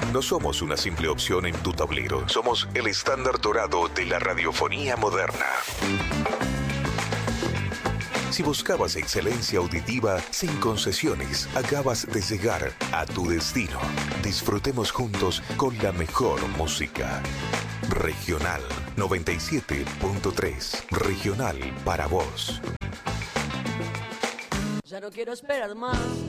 No somos una simple opción en tu tablero. Somos el estándar dorado de la radiofonía moderna. Si buscabas excelencia auditiva sin concesiones, acabas de llegar a tu destino. Disfrutemos juntos con la mejor música. Regional 97.3. Regional para vos. Ya no quiero esperar más.